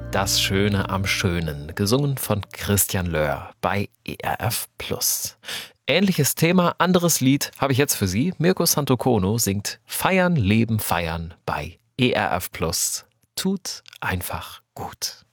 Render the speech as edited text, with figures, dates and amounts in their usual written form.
Das Schöne am Schönen, gesungen von Christian Löhr bei ERF Plus. Ähnliches Thema, anderes Lied habe ich jetzt für Sie. Mirko Santokono singt Feiern, Leben, Feiern bei ERF Plus. Tut einfach gut.